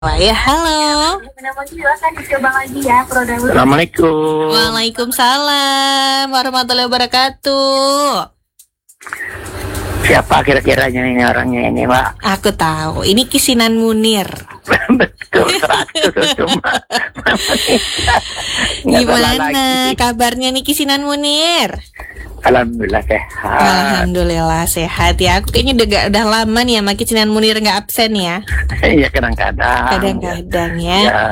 Wah, ya, halo. Assalamualaikum. Waalaikumsalam warahmatullahi wabarakatuh. Siapa kira-kiranya ini orangnya ini, Pak? Aku tahu, ini Kisinan Munir. Betul, 100 cuma. Gimana kabarnya nih Kisinan Munir? Alhamdulillah sehat. Alhamdulillah sehat ya. Aku kayaknya udah lama nih sama Kisinan Munir nggak absen ya. Iya, kadang-kadang. Kadang-kadang ya. Ya.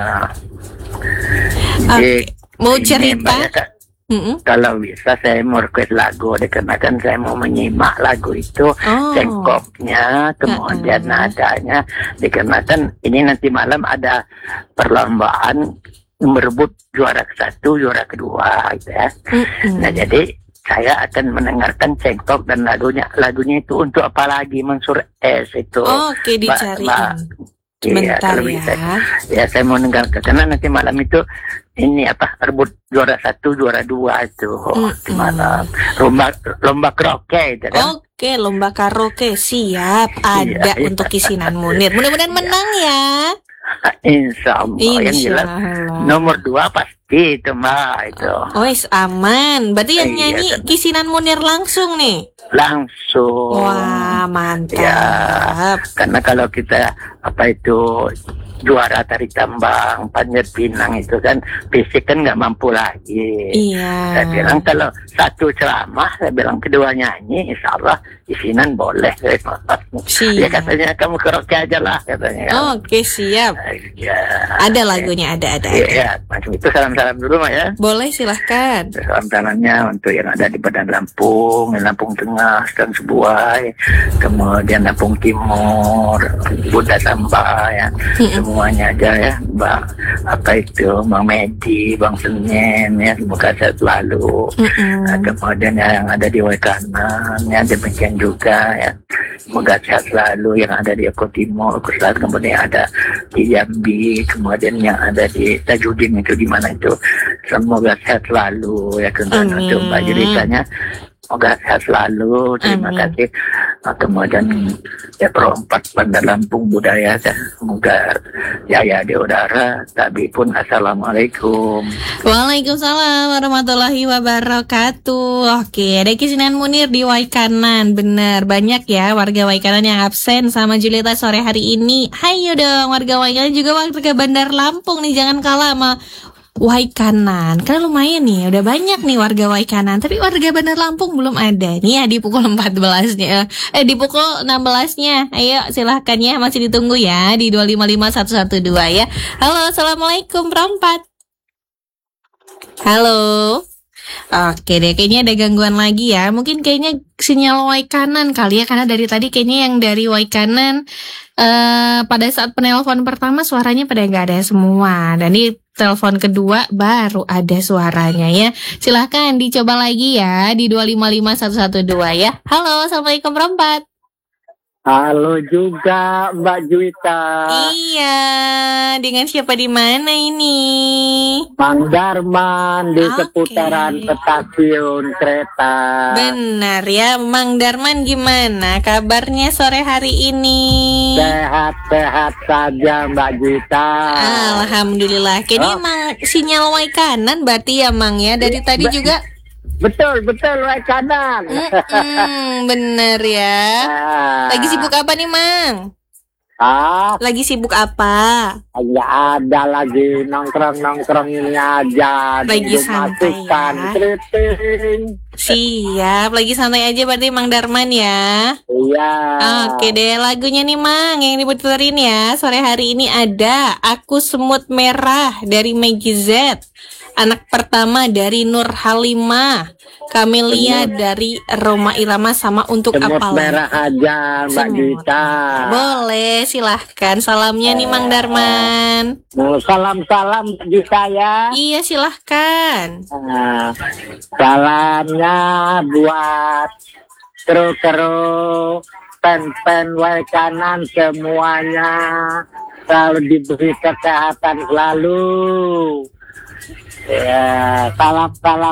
Oke. Mau Ini, cerita? Mbak, ya, kalau bisa saya mau request lagu, dikarenakan saya mau menyimak lagu itu, cengkoknya, kemudian nadanya, dikarenakan ini nanti malam ada perlombaan merebut juara ke-1, juara kedua, gitu ya. Nah, jadi saya akan mendengarkan cengkok dan lagunya itu untuk apa lagi, Mansur S itu. Oke, dicariin. Sebentar ya. Ya, saya mau dengarkan karena nanti malam itu ini rebut juara 1, juara 2 itu di malam. Lomba karaoke itu kan. Oke, lomba karaoke siap ada untuk Kisinan Munir. Mudah-mudahan menang ya. Insya Allah. Yang jelas nomor 2 pasti itu, Mbak, itu. Aman. Berarti yang nyanyi Kisinan Munir langsung nih. Langsung. Wah, mantap. Ya, karena kalau kita juara tari tambang, Panjat Pinang itu kan fisik kan nggak mampu lagi. Iya. Saya bilang kalau satu ceramah, saya bilang kedua nyanyi, insya Allah Kisinan boleh. Ya katanya kamu karaoke aja lah katanya. Oke, siap. Ya. Ada lagunya, ada. Iya, macam itu salam-salam dulu, Mak, ya. Boleh, silahkan. Salam-salamnya untuk yang ada di Badan Lampung, Lampung Tengah, dan Sebuai, kemudian Lampung Timur, Buddha Tambah, ya. Semuanya aja ya, Bang Bang Medi, Bang Senyen, ya, semoga sehat selalu. Kemudian yang ada di Waikanan, ya, demikian juga ya, semoga sehat selalu yang ada di Eko Timur, Eko Selatan, kemudian ada di Jambi, kemudian yang ada di Tajudin itu di mana itu, semoga sehat selalu ya, kemudian untuk Mbak Juritanya semoga sehat selalu, terima kasih. Kemudian ya perompak Bandar Lampung Budaya, semoga jaya di udara. Tapi pun assalamualaikum. Waalaikumsalam warahmatullahi wabarakatuh. Oke, ada Kisinan Munir di Waikanan. Bener, banyak ya warga Waikanan yang absen sama Julieta sore hari ini. Hayo dong warga Waikanan, juga warga Bandar Lampung nih, jangan kalah sama Waikanan. Karena lumayan nih, udah banyak nih warga Waikanan. Tapi warga Bandar Lampung belum ada nih ya di pukul 14-nya. Di pukul 16-nya. Ayo silahkan ya, masih ditunggu ya di 255-112 ya. Halo, assalamualaikum perempat. Halo. Oke deh, kayaknya ada gangguan lagi ya. Mungkin kayaknya sinyal Waikanan kali ya, karena dari tadi kayaknya yang dari Waikanan pada saat penelpon pertama suaranya pada nggak ada semua. Dan di telepon kedua baru ada suaranya ya. Silahkan dicoba lagi ya di 255-112 ya. Halo, assalamualaikum perempat. Halo juga Mbak Juwita. Iya, dengan siapa di mana ini? Mang Darman di seputaran stasiun kereta. Benar ya, Mang Darman, gimana kabarnya sore hari ini? Sehat-sehat saja Mbak Juwita. Alhamdulillah. Kayaknya emang sinyal Waikanan berarti ya, Mang ya. Dari tadi juga. Betul Waikanan. Bener ya. Lagi sibuk apa nih, Mang? Lagi sibuk apa? Ya ada lagi nongkrong ini aja. Lagi santai ya. Siap, lagi santai aja berarti Mang Darman ya. Iya. Oke deh, lagunya nih Mang yang diputerin ya sore hari ini ada Aku Semut Merah dari Maggie Z, Anak Pertama dari Nur Halimah, Kamelia dari Roma Irama, sama Untuk Semut Apa merah aja Mbak Juwita. Boleh, silahkan salamnya nih Mang Darman. Salam Juwita ya. Iya, silahkan. Salamnya buat kru-kru pen Waikanan semuanya, selalu diberi kesehatan selalu. Ya, salam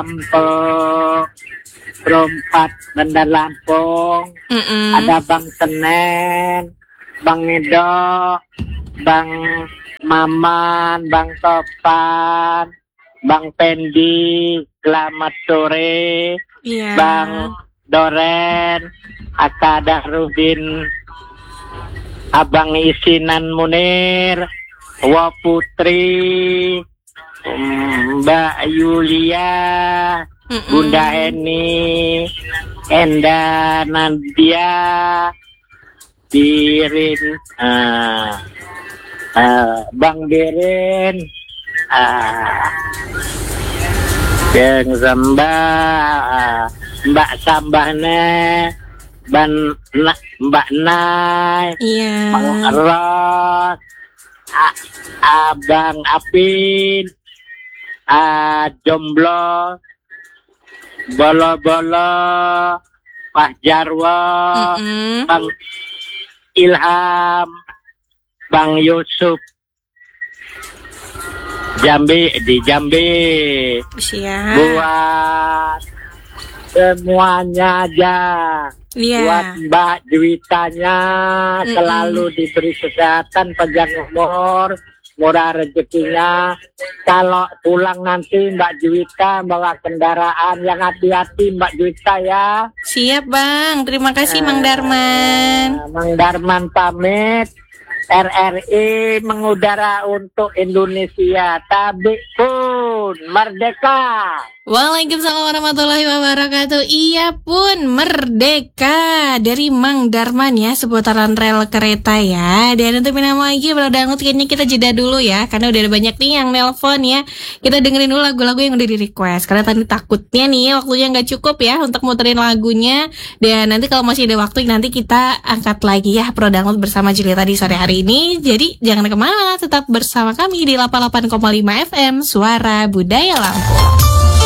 perempat Bandar Lampung. Ada Bang Senen, Bang Nido, Bang Maman, Bang Topan, Bang Pendi, selamat sore. Iya. Bang Doren, Aka Darudin, Abang Isinan Munir, Wa Putri, Mbak Yulia, Bunda Eni, Enda Nadia, Dirin, Bang Dirin, Jeng Sambah, Mbak Sambahne, Mbak Nai, Iya. Bang Ros, Abang Apin, Jomblo, Bolo-bolo, Pak Jarwo, Bang Ilham, Bang Yusuf, Jambi di Jambi. Siap. Buat semuanya aja. Iya. Buat Mbak Juwitanya selalu diberi kesehatan, panjang umur, murah rezekinya. Kalau pulang nanti Mbak Juwita bawa kendaraan yang hati-hati Mbak Juwita ya. Siap Bang, terima kasih Mang Darman. Mang Darman pamit. RRI mengudara untuk Indonesia. Tabik pun merdeka. Waalaikumsalam warahmatullahi wabarakatuh. Iya pun merdeka dari Mang Darman ya, seputaran rel kereta ya. Dan untuk minum lagi Bro Dangdut kayaknya kita jeda dulu ya, karena udah ada banyak nih yang nelpon ya. Kita dengerin dulu lagu-lagu yang udah di request, karena tadi takutnya nih waktunya nggak cukup ya untuk muterin lagunya. Dan nanti kalau masih ada waktu nanti kita angkat lagi ya Bro Dangdut bersama Jelita di sore hari ini. Jadi jangan kemana, tetap bersama kami di 88,5 FM Suara Budaya Lampung.